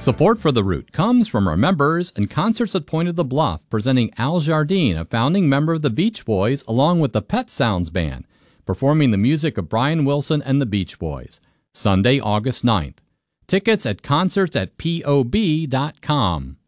Support for The Root comes from our members and Concerts at Point of the Bluff, presenting Al Jardine, a founding member of the Beach Boys, along with the Pet Sounds Band, performing the music of Brian Wilson and the Beach Boys. Sunday, August 9th. Tickets at concertsatpob.com.